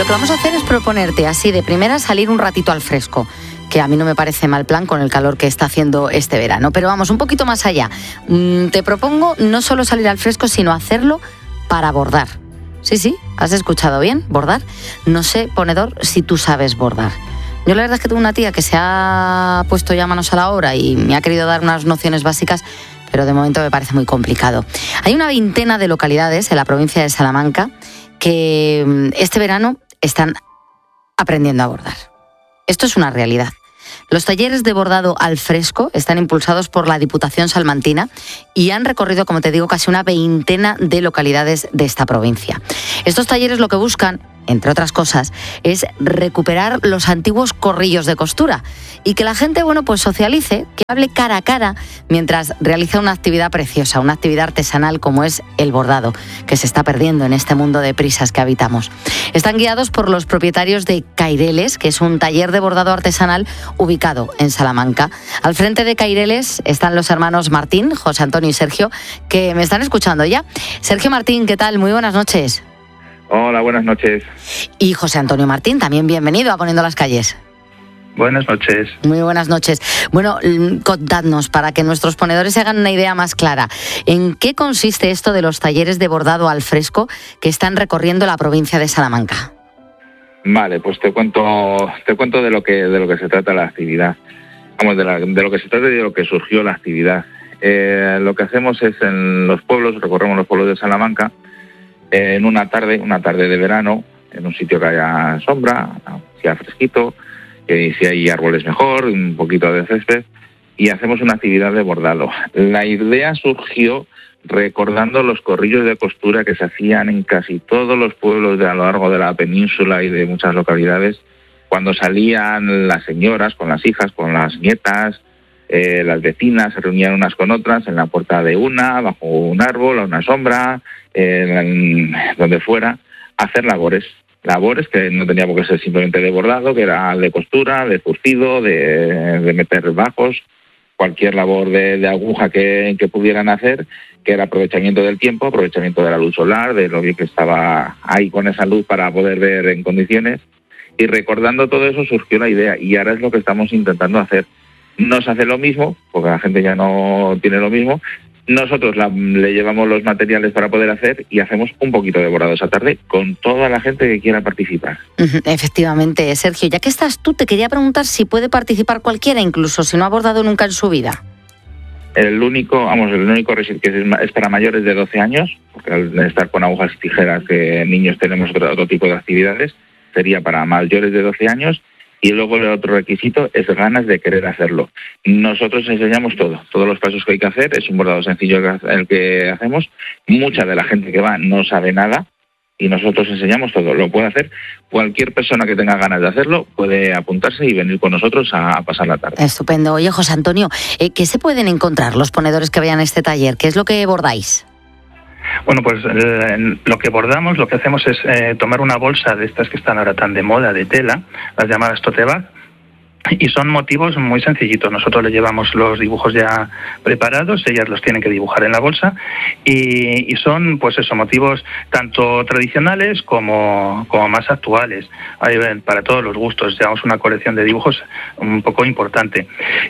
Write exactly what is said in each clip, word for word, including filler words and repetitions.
que vamos a hacer es proponerte así de primera salir un ratito al fresco, que a mí no me parece mal plan con el calor que está haciendo este verano. Pero vamos, un poquito más allá. Mm, te propongo no solo salir al fresco, sino hacerlo para bordar. Sí, sí, has escuchado bien, bordar. No sé, ponedor, si tú sabes bordar. Yo la verdad es que tengo una tía que se ha puesto ya manos a la obra y me ha querido dar unas nociones básicas, pero de momento me parece muy complicado. Hay una veintena de localidades en la provincia de Salamanca que este verano están aprendiendo a bordar. Esto es una realidad. Los talleres de bordado al fresco están impulsados por la Diputación Salmantina y han recorrido, como te digo, casi una veintena de localidades de esta provincia. Estos talleres lo que buscan, entre otras cosas, es recuperar los antiguos corrillos de costura y que la gente, bueno, pues socialice, que hable cara a cara mientras realiza una actividad preciosa, una actividad artesanal como es el bordado, que se está perdiendo en este mundo de prisas que habitamos. Están guiados por los propietarios de Caireles, que es un taller de bordado artesanal ubicado en Salamanca. Al frente de Caireles están los hermanos Martín, José Antonio y Sergio, que me están escuchando ya. Sergio Martín, ¿qué tal? Muy buenas noches. Hola, buenas noches. Y José Antonio Martín, también bienvenido a Poniendo las Calles. Buenas noches. Muy buenas noches. Bueno, contadnos, para que nuestros ponedores se hagan una idea más clara, ¿en qué consiste esto de los talleres de bordado al fresco que están recorriendo la provincia de Salamanca? Vale, pues te cuento te cuento de lo que de lo que se trata la actividad. Vamos, de, la, de lo que se trata y de lo que surgió la actividad. Eh, lo que hacemos es en los pueblos, recorremos los pueblos de Salamanca, eh, en una tarde, una tarde de verano, en un sitio que haya sombra, que haya fresquito, que si hay árboles mejor, un poquito de césped, y hacemos una actividad de bordado. La idea surgió recordando los corrillos de costura que se hacían en casi todos los pueblos de a lo largo de la península y de muchas localidades, cuando salían las señoras con las hijas, con las nietas, eh, las vecinas se reunían unas con otras en la puerta de una, bajo un árbol, a una sombra, eh, en, donde fuera, a hacer labores. Labores que no tenían por qué ser simplemente de bordado, que era de costura, de zurcido, de, de meter bajos, cualquier labor de, de aguja que, que pudieran hacer, que era aprovechamiento del tiempo, aprovechamiento de la luz solar, de lo bien que estaba ahí con esa luz para poder ver en condiciones. Y recordando todo eso surgió la idea, y ahora es lo que estamos intentando hacer. No se hace lo mismo, porque la gente ya no tiene lo mismo. Nosotros la, le llevamos los materiales para poder hacer y hacemos un poquito de bordado esa tarde con toda la gente que quiera participar. Efectivamente, Sergio, ya que estás tú, te quería preguntar si puede participar cualquiera, incluso si no ha bordado nunca en su vida. El único, vamos, el único que es para mayores de doce años, porque al estar con agujas y tijeras, que niños tenemos otro, otro tipo de actividades, sería para mayores de doce años. Y luego el otro requisito es ganas de querer hacerlo. Nosotros enseñamos todo, todos los pasos que hay que hacer. Es un bordado sencillo el que hacemos. Mucha de la gente que va no sabe nada y nosotros enseñamos todo. Lo puede hacer cualquier persona que tenga ganas de hacerlo, puede apuntarse y venir con nosotros a, a pasar la tarde. Estupendo. Oye, José Antonio, ¿eh, ¿qué se pueden encontrar los ponedores que vayan a este taller? ¿Qué es lo que bordáis? Bueno, pues eh, lo que bordamos, lo que hacemos es eh, tomar una bolsa de estas que están ahora tan de moda, de tela, las llamadas tote bag, y son motivos muy sencillitos. Nosotros le llevamos los dibujos ya preparados, ellas los tienen que dibujar en la bolsa, y, y son, pues eso, motivos tanto tradicionales como, como más actuales. Hay para todos los gustos, llevamos una colección de dibujos un poco importante.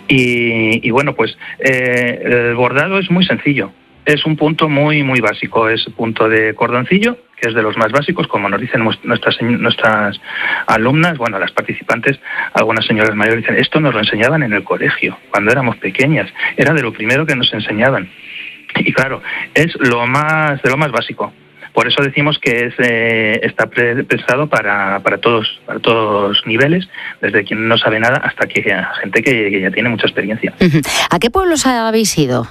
Y, y bueno, pues eh, el bordado es muy sencillo. Es un punto muy muy básico, es punto de cordoncillo, que es de los más básicos, como nos dicen nuestras nuestras alumnas, bueno, las participantes, algunas señoras mayores dicen, esto nos lo enseñaban en el colegio, cuando éramos pequeñas, era de lo primero que nos enseñaban. Y claro, es lo más de lo más básico. Por eso decimos que es eh, está pre- pensado para, para todos para todos niveles, desde quien no sabe nada hasta que gente que, que ya tiene mucha experiencia. ¿A qué pueblos habéis ido?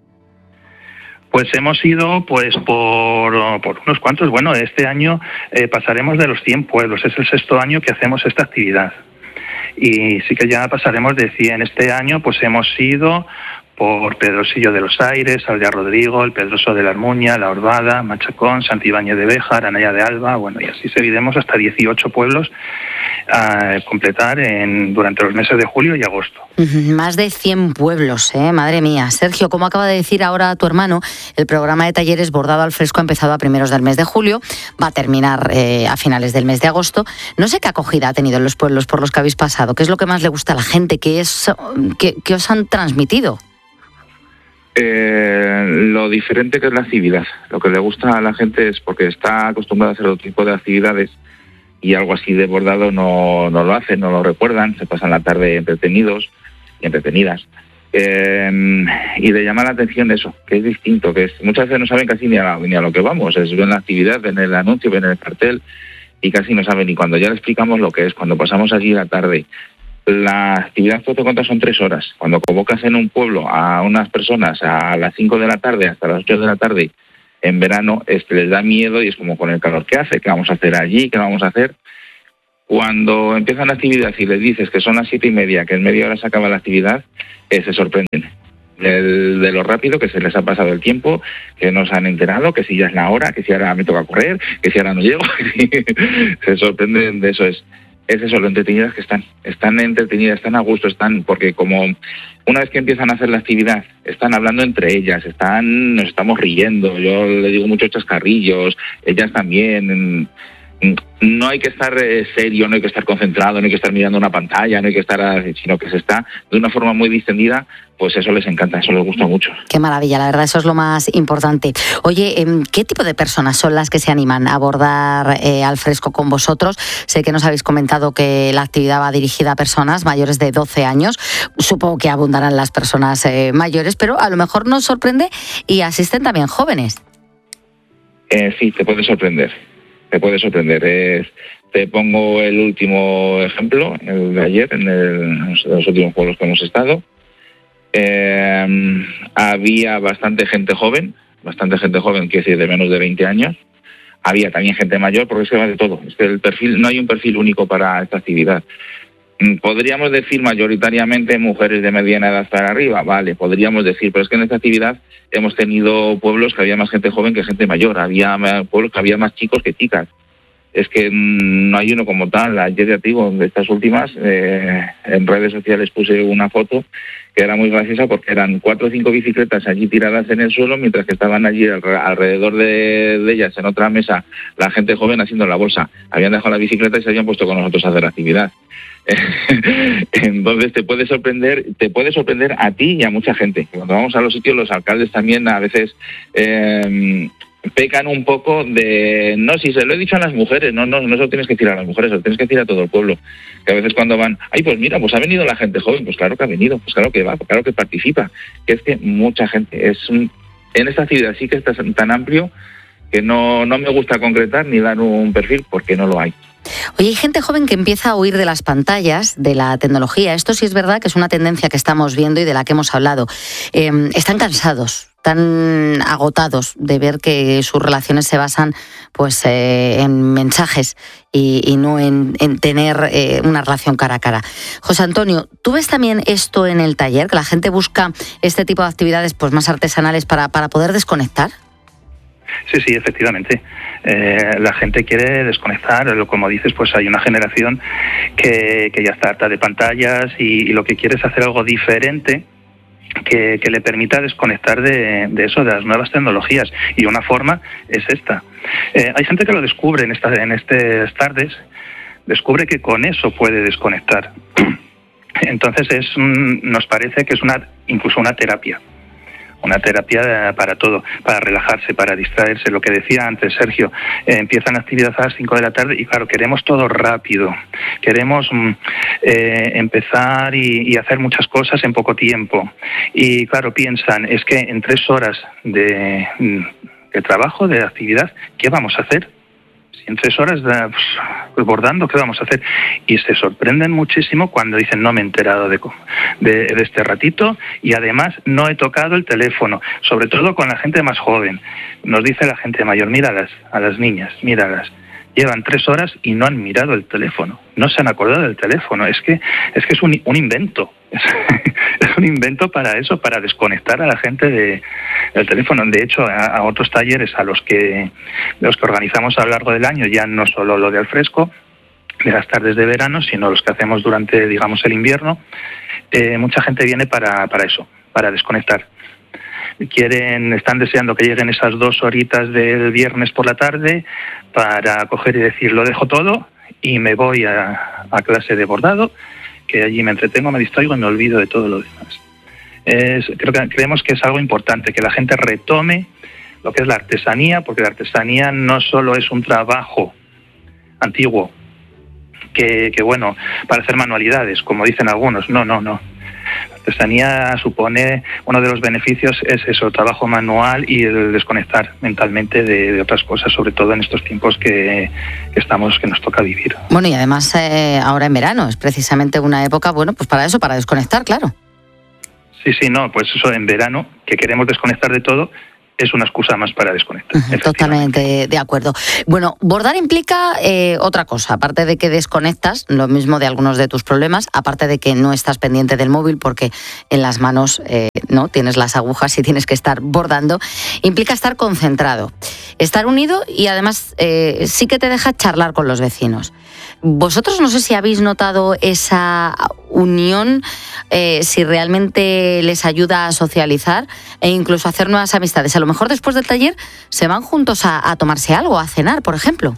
Pues hemos ido pues por, por unos cuantos. Bueno, este año eh, pasaremos de los cien pueblos. Es el sexto año que hacemos esta actividad. Y sí que ya pasaremos de cien. Este año pues hemos ido por Pedrosillo de los Aires, Aldea Rodrigo, el Pedroso de la Armuña, La Orvada, Machacón, Santibáñez de Béjar, Anaya de Alba, bueno, y así seguiremos hasta dieciocho pueblos a completar en, durante los meses de julio y agosto. Más de cien pueblos, ¿eh? Madre mía. Sergio, como acaba de decir ahora tu hermano, el programa de talleres Bordado al Fresco ha empezado a primeros del mes de julio, va a terminar eh, a finales del mes de agosto. No sé qué acogida ha tenido en los pueblos por los que habéis pasado. ¿Qué es lo que más le gusta a la gente? ¿Qué, es, qué, qué os han transmitido? Eh, lo diferente que es la actividad. Lo que le gusta a la gente es porque está acostumbrada a hacer otro tipo de actividades y algo así de bordado no, no lo hacen, no lo recuerdan, se pasan la tarde entretenidos y entretenidas. Eh, y le llama la atención eso, que es distinto, que es, muchas veces no saben casi ni a, ni a lo que vamos, es ven la actividad, ven el anuncio, ven el cartel y casi no saben. Y cuando ya le explicamos lo que es, cuando pasamos allí la tarde, la actividad que te cuentas son tres horas. Cuando convocas en un pueblo a unas personas a las cinco de la tarde hasta las ocho de la tarde en verano, es que les da miedo y es como con el calor que hace, ¿qué vamos a hacer allí? ¿Qué vamos a hacer? Cuando empiezan la actividad y les dices que son las siete y media, que en media hora se acaba la actividad, eh, se sorprenden de, de lo rápido que se les ha pasado el tiempo, que no se han enterado, que si ya es la hora, que si ahora me toca correr, que si ahora no llego. Se sorprenden de eso. Es es eso, lo entretenidas que están, están entretenidas, están a gusto, están, porque como una vez que empiezan a hacer la actividad, están hablando entre ellas, están, nos estamos riendo, yo le digo muchos chascarrillos, ellas también. No hay que estar serio, no hay que estar concentrado, no hay que estar mirando una pantalla, no hay que estar, sino que se está de una forma muy distendida, pues eso les encanta, eso les gusta mucho. Qué maravilla, la verdad, eso es lo más importante. Oye, ¿qué tipo de personas son las que se animan a bordar eh, al fresco con vosotros? Sé que nos habéis comentado que la actividad va dirigida a personas mayores de doce años, supongo que abundarán las personas eh, mayores, pero a lo mejor nos sorprende y asisten también jóvenes. Eh, sí, te puede sorprender. Te puede sorprender. Es, te pongo el último ejemplo, el de ayer, en, el, en los últimos pueblos que hemos estado. Eh, había bastante gente joven, bastante gente joven, que es de menos de veinte años. Había también gente mayor, porque es que va de todo. Es que el perfil, no hay un perfil único para esta actividad. Podríamos decir mayoritariamente mujeres de mediana edad para arriba, vale, podríamos decir, pero es que en esta actividad hemos tenido pueblos que había más gente joven que gente mayor, había pueblos que había más chicos que chicas. Es que mmm, no hay uno como tal. Ayer ya te digo, de estas últimas, eh, en redes sociales puse una foto que era muy graciosa porque eran cuatro o cinco bicicletas allí tiradas en el suelo, mientras que estaban allí alrededor de, de ellas en otra mesa la gente joven haciendo la bolsa. Habían dejado la bicicleta y se habían puesto con nosotros a hacer actividad. Entonces te puede sorprender, te puede sorprender a ti y a mucha gente. Cuando vamos a los sitios, los alcaldes también a veces eh, pecan un poco de, no, si se lo he dicho a las mujeres, no, no, no se lo tienes que decir a las mujeres, se lo tienes que decir a todo el pueblo. Que a veces cuando van, ay, pues mira, pues ha venido la gente joven, pues claro que ha venido, pues claro que va, pues claro que participa. Que es que mucha gente, es un, en esta actividad sí que está tan amplio que no, no me gusta concretar ni dar un perfil porque no lo hay. Oye, hay gente joven que empieza a huir de las pantallas, de la tecnología. Esto sí es verdad que es una tendencia que estamos viendo y de la que hemos hablado. Eh, están cansados, están agotados de ver que sus relaciones se basan pues eh, en mensajes y, y no en, en tener eh, una relación cara a cara. José Antonio, ¿tú ves también esto en el taller, que la gente busca este tipo de actividades pues más artesanales para, para poder desconectar? Sí, sí, efectivamente. Eh, la gente quiere desconectar, como dices, pues hay una generación que, que ya está harta de pantallas y, y lo que quiere es hacer algo diferente que, que le permita desconectar de, de eso, de las nuevas tecnologías. Y una forma es esta. Eh, hay gente que lo descubre en, esta, en estas tardes, descubre que con eso puede desconectar. Entonces es un, nos parece que es una incluso una terapia. Una terapia para todo, para relajarse, para distraerse. Lo que decía antes Sergio, eh, empiezan actividades a las cinco de la tarde y claro, queremos todo rápido. Queremos eh, empezar y, y hacer muchas cosas en poco tiempo. Y claro, piensan, es que en tres horas de, de trabajo, de actividad, ¿qué vamos a hacer? En tres horas de, pues, bordando, ¿qué vamos a hacer? Y se sorprenden muchísimo cuando dicen, no me he enterado de, de, de este ratito y además no he tocado el teléfono, sobre todo con la gente más joven. Nos dice la gente mayor, míralas, a las niñas, míralas, llevan tres horas y no han mirado el teléfono, no se han acordado del teléfono. Es que es que es un, un invento, es, es un invento para eso, para desconectar a la gente de, del teléfono. De hecho, a, a otros talleres a los que los que organizamos a lo largo del año, ya no solo lo de al fresco, de las tardes de verano, sino los que hacemos durante, digamos, el invierno, eh, mucha gente viene para, para eso, para desconectar. Quieren, están deseando que lleguen esas dos horitas del viernes por la tarde para coger y decir, lo dejo todo y me voy a, a clase de bordado, que allí me entretengo, me distraigo y me olvido de todo lo demás. Es, creo que creemos que es algo importante, que la gente retome lo que es la artesanía, porque la artesanía no solo es un trabajo antiguo, que, que bueno, para hacer manualidades, como dicen algunos, no, no, no. La artesanía supone, uno de los beneficios es eso, trabajo manual y el desconectar mentalmente de, de otras cosas, sobre todo en estos tiempos que, que estamos, que nos toca vivir. Bueno, y además eh, ahora en verano es precisamente una época, bueno, pues para eso, para desconectar, claro. Sí, sí, no, pues eso en verano, que queremos desconectar de todo, es una excusa más para desconectar. Uh-huh, totalmente de acuerdo. Bueno, bordar implica eh, otra cosa, aparte de que desconectas, lo mismo de algunos de tus problemas, aparte de que no estás pendiente del móvil porque en las manos eh, no tienes las agujas y tienes que estar bordando, implica estar concentrado, estar unido y además eh, sí que te deja charlar con los vecinos. Vosotros no sé si habéis notado esa unión, eh, si realmente les ayuda a socializar e incluso a hacer nuevas amistades. A lo mejor después del taller se van juntos a, a tomarse algo, a cenar, por ejemplo.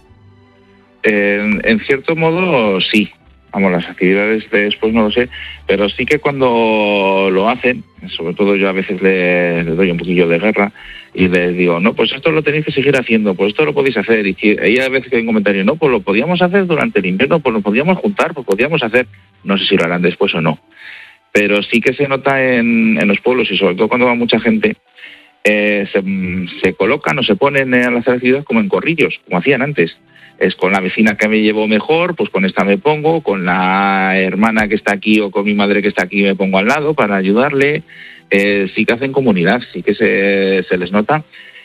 En, en cierto modo, sí. Vamos, las actividades de después no lo sé, pero sí que cuando lo hacen, sobre todo yo a veces le, le doy un poquillo de guerra y les digo, no, pues esto lo tenéis que seguir haciendo, pues esto lo podéis hacer. Y ella a veces que hay un comentario, no, pues lo podíamos hacer durante el invierno, pues lo podíamos juntar, pues podíamos hacer, no sé si lo harán después o no. Pero sí que se nota en, en los pueblos y sobre todo cuando va mucha gente, eh, se, se colocan o se ponen a las actividades como en corrillos, como hacían antes. Es con la vecina que me llevo mejor, pues con esta me pongo, con la hermana que está aquí o con mi madre que está aquí me pongo al lado para ayudarle. Eh, sí que hacen comunidad, sí que se, se les nota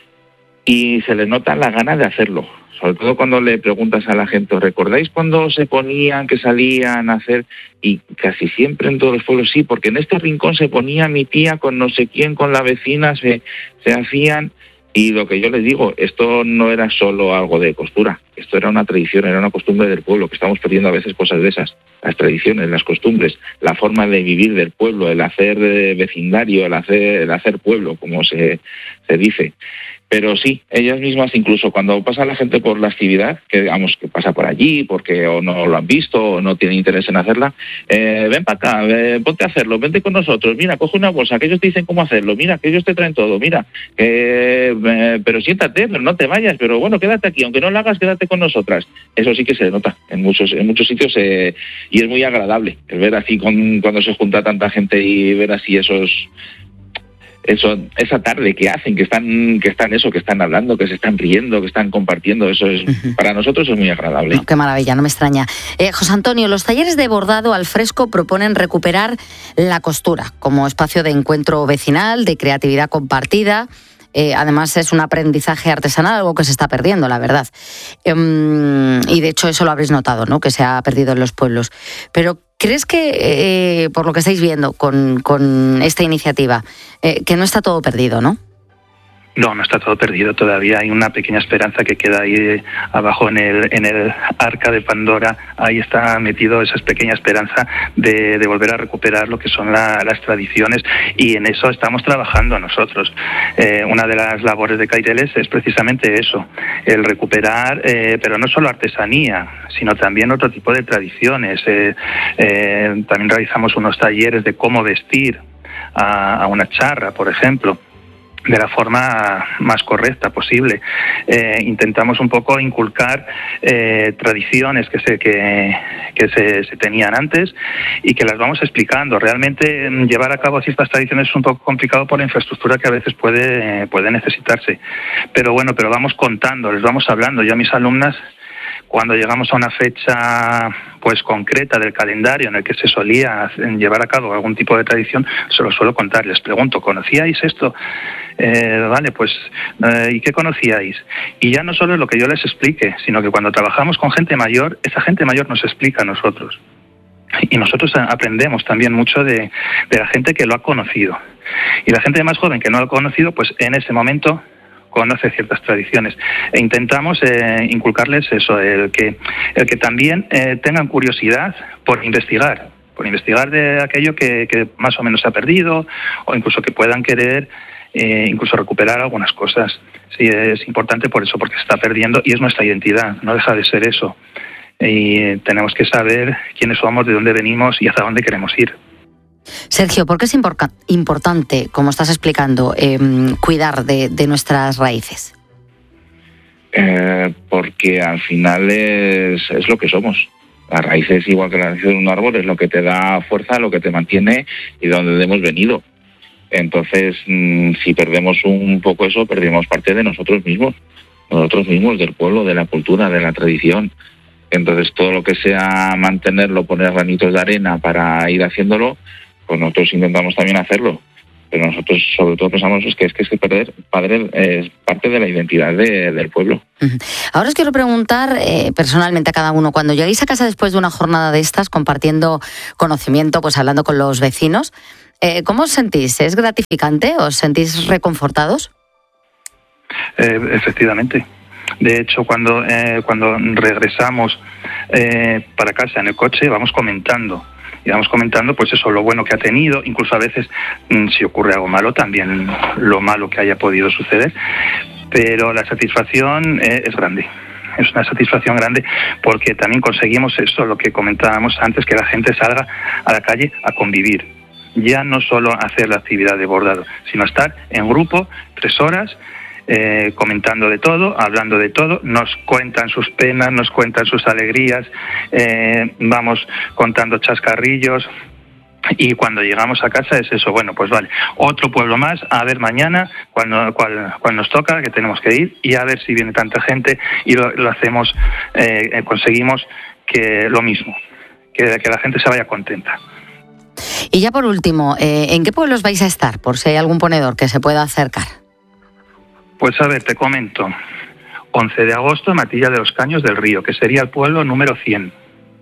y se les nota la gana de hacerlo. Sobre todo cuando le preguntas a la gente, ¿os recordáis cuando se ponían, que salían a hacer? Y casi siempre en todos los pueblos sí, porque en este rincón se ponía mi tía con no sé quién, con la vecina, se, se hacían... Y lo que yo les digo, esto no era solo algo de costura, esto era una tradición, era una costumbre del pueblo, que estamos perdiendo a veces cosas de esas, las tradiciones, las costumbres, la forma de vivir del pueblo, el hacer vecindario, el hacer, el hacer pueblo, como se, se dice. Pero sí, ellas mismas, incluso cuando pasa la gente por la actividad, que digamos que pasa por allí, porque o no lo han visto o no tienen interés en hacerla, eh, ven para acá, eh, ponte a hacerlo, vente con nosotros, mira, coge una bolsa, que ellos te dicen cómo hacerlo, mira, que ellos te traen todo, mira, eh, eh, pero siéntate, pero no te vayas, pero bueno, quédate aquí, aunque no lo hagas, quédate con nosotras. Eso sí que se nota en muchos en muchos sitios eh, y es muy agradable el ver así con, cuando se junta tanta gente y ver así esos... Eso, esa tarde que hacen, que están, que están eso, que están hablando, que se están riendo, que están compartiendo, eso es uh-huh. Para nosotros es muy agradable. No, qué maravilla, no me extraña. Eh, José Antonio, los talleres de bordado al fresco proponen recuperar la costura como espacio de encuentro vecinal, de creatividad compartida. Eh, además es un aprendizaje artesanal, algo que se está perdiendo, la verdad. Eh, y de hecho eso lo habréis notado, ¿no? Que se ha perdido en los pueblos. Pero ¿crees que, eh, por lo que estáis viendo con, con esta iniciativa, eh, que no está todo perdido, no? No, no está todo perdido. Todavía hay una pequeña esperanza que queda ahí abajo en el en el arca de Pandora. Ahí está metido esa pequeña esperanza de, de volver a recuperar lo que son la, las tradiciones y en eso estamos trabajando nosotros. Eh, una de las labores de Caireles es precisamente eso, el recuperar, eh, pero no solo artesanía, sino también otro tipo de tradiciones. Eh, eh, también realizamos unos talleres de cómo vestir a, a una charra, por ejemplo, de la forma más correcta posible. Eh, intentamos un poco inculcar eh, tradiciones que se que, que se, se tenían antes y que las vamos explicando. Realmente llevar a cabo ciertas tradiciones es un poco complicado por la infraestructura que a veces puede, puede necesitarse. Pero bueno, pero vamos contando, les vamos hablando. Yo a mis alumnas, Cuando llegamos a una fecha pues concreta del calendario en el que se solía llevar a cabo algún tipo de tradición, se lo suelo contar. Les pregunto, ¿conocíais esto? Eh, vale, pues, eh, ¿y qué conocíais? Y ya no solo es lo que yo les explique, sino que cuando trabajamos con gente mayor, esa gente mayor nos explica a nosotros. Y nosotros aprendemos también mucho de, de la gente que lo ha conocido. Y la gente más joven que no lo ha conocido, pues en ese momento conoce ciertas tradiciones. E intentamos eh, inculcarles eso, el que, el que también eh, tengan curiosidad por investigar, por investigar de aquello que, que más o menos se ha perdido, o incluso que puedan querer eh, incluso recuperar algunas cosas. Sí, es importante por eso, porque se está perdiendo y es nuestra identidad, no deja de ser eso. Y tenemos que saber quiénes somos, de dónde venimos y hacia dónde queremos ir. Sergio, ¿por qué es impor- importante, como estás explicando, eh, cuidar de, de nuestras raíces? Eh, porque al final es, es lo que somos. Las raíces, igual que la raíz de un árbol, es lo que te da fuerza, lo que te mantiene y de donde hemos venido. Entonces, mmm, si perdemos un poco eso, perdemos parte de nosotros mismos, nosotros mismos, del pueblo, de la cultura, de la tradición. Entonces, todo lo que sea mantenerlo, poner granitos de arena para ir haciéndolo, pues nosotros intentamos también hacerlo. Pero nosotros, sobre todo, pensamos que es que es que perder padre es parte de la identidad de, del pueblo. Ahora os quiero preguntar eh, personalmente a cada uno, cuando lleguéis a casa después de una jornada de estas, compartiendo conocimiento, pues hablando con los vecinos, eh, ¿cómo os sentís? ¿Es gratificante? ¿Os sentís reconfortados? Eh, efectivamente. De hecho, cuando eh, cuando regresamos eh, para casa en el coche, vamos comentando. Y vamos comentando, pues eso, lo bueno que ha tenido, incluso a veces, mmm, si ocurre algo malo, también lo malo que haya podido suceder. Pero la satisfacción eh, es grande. Es una satisfacción grande porque también conseguimos eso, lo que comentábamos antes, que la gente salga a la calle a convivir. Ya no solo hacer la actividad de bordado, sino estar en grupo tres horas, Eh, comentando de todo, hablando de todo, nos cuentan sus penas, nos cuentan sus alegrías, eh, vamos contando chascarrillos y cuando llegamos a casa es eso, bueno, pues vale, otro pueblo más, a ver mañana cuando, cual, cual nos toca, que tenemos que ir y a ver si viene tanta gente y lo, lo hacemos, eh, conseguimos que lo mismo, que, que la gente se vaya contenta. Y ya por último, eh, ¿en qué pueblos vais a estar? Por si hay algún ponedor que se pueda acercar. Pues a ver, te comento. once de agosto, Matilla de los Caños del Río, que sería el pueblo número cien.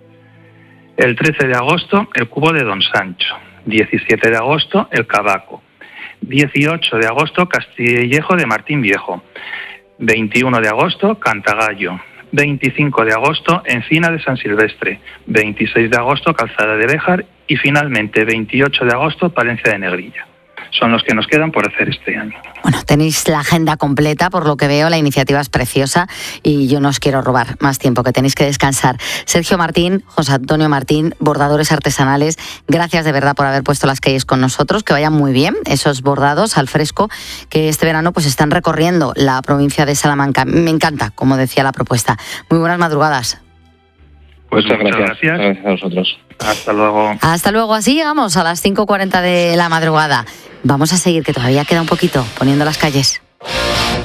El trece de agosto, el Cubo de Don Sancho. diecisiete de agosto, el Cabaco. dieciocho de agosto, Castillejo de Martín Viejo. veintiuno de agosto, Cantagallo. veinticinco de agosto, Encina de San Silvestre. veintiséis de agosto, Calzada de Béjar. Y finalmente, veintiocho de agosto, Palencia de Negrilla. Son los que nos quedan por hacer este año. Bueno, tenéis la agenda completa, por lo que veo, la iniciativa es preciosa y yo no os quiero robar más tiempo, que tenéis que descansar. Sergio Martín, José Antonio Martín, bordadores artesanales, gracias de verdad por haber puesto las calles con nosotros, que vayan muy bien esos bordados al fresco que este verano pues están recorriendo la provincia de Salamanca. Me encanta, como decía la propuesta. Muy buenas madrugadas. Pues muchas gracias. gracias. Gracias a vosotros. Hasta luego. Hasta luego. Así llegamos a las cinco cuarenta de la madrugada. Vamos a seguir, que todavía queda un poquito, poniendo las calles.